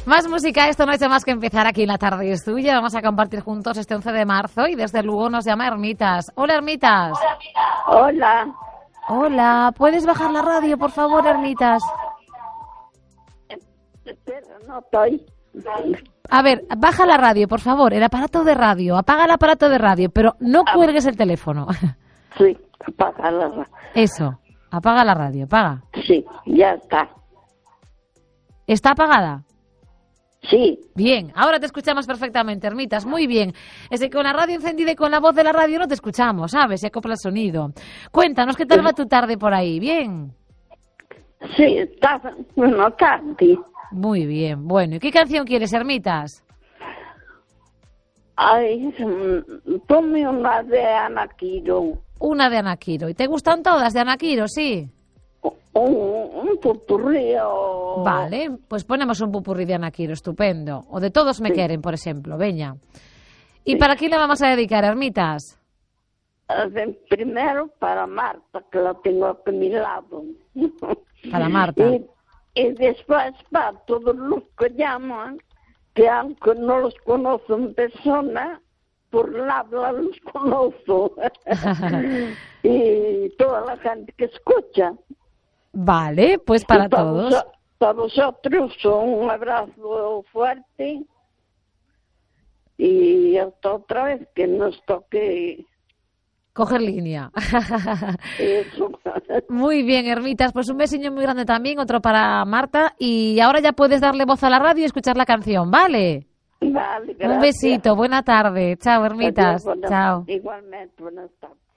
Más música, esto no ha hecho más que empezar aquí en La Tarde es Tuya. Vamos a compartir juntos este 11 de marzo y desde luego nos llama Hermitas. Hola, Hermitas. Hola. Hola, ¿puedes bajar la radio, por favor, Hermitas? Espera, no estoy. A ver, baja la radio, por favor, el aparato de radio. Apaga el aparato de radio, pero no cuelgues el teléfono. Sí, apaga la radio. Eso, apaga la radio, apaga. Sí, ya está. ¿Está apagada? Sí. Bien, ahora te escuchamos perfectamente, Hermitas, muy bien. Es que con la radio encendida y con la voz de la radio no te escuchamos, ¿sabes? Se acopla el sonido. Cuéntanos, ¿qué tal va tu tarde por ahí? ¿Bien? Sí, está bueno, tarde. Muy bien, bueno. ¿Y qué canción quieres, Hermitas? Ay, ponme una de Ana Quiro. Una de Ana Quiro. ¿Y te gustan todas de Ana Quiro, sí? Un popurrí o... Vale, pues ponemos un popurrí de Ana Quiro, estupendo. O de Todos me quieren, por ejemplo, veña. ¿Y para quién le vamos a dedicar, Hermitas? Primero para Marta, que la tengo aquí a mi lado. Para Marta. Y después para todos los que llaman, que aunque no los conozco en persona, por la habla los conozco. Y toda la gente que escucha. Vale, pues para todos. Para vosotros un abrazo fuerte y hasta otra vez que nos toque coger línea. Eso. Muy bien, Hermitas, pues un besiño muy grande también, otro para Marta, y ahora ya puedes darle voz a la radio y escuchar la canción, ¿vale? Vale, gracias. Un besito, buena tarde. Chao, Hermitas. Adiós, Chao. Igualmente, buenas tardes.